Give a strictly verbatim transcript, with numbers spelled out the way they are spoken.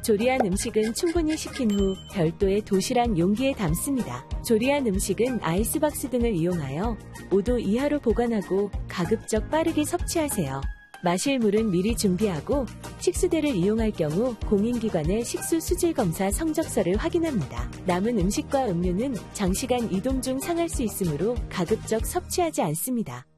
조리한 음식은 충분히 식힌 후 별도의 도시락 용기에 담습니다. 조리한 음식은 아이스박스 등을 이용하여 오 도 이하로 보관하고 가급적 빠르게 섭취하세요. 마실 물은 미리 준비하고 식수대를 이용할 경우 공인기관의 식수 수질 검사 성적서를 확인합니다. 남은 음식과 음료는 장시간 이동 중 상할 수 있으므로 가급적 섭취하지 않습니다.